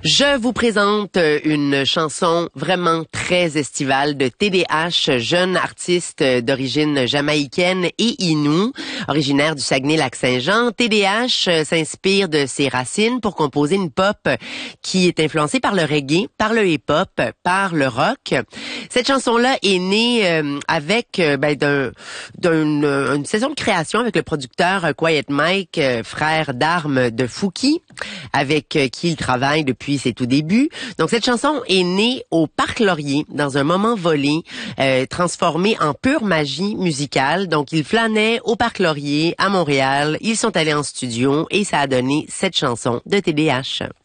Je vous présente une chanson vraiment très estivale de TDH, jeune artiste d'origine jamaïcaine et inou, originaire du Saguenay-Lac-Saint-Jean. TDH s'inspire de ses racines pour composer une pop qui est influencée par le reggae, par le hip-hop, par le rock. Cette chanson-là est née avec d'une session de création avec le producteur Quiet Mike, frère d'armes de Fouki, avec qui il travaille depuis ses tout débuts. Donc cette chanson est née au Parc Laurier dans un moment volé, transformé en pure magie musicale. Donc ils flânaient au Parc Laurier à Montréal, ils sont allés en studio et ça a donné cette chanson de TDH.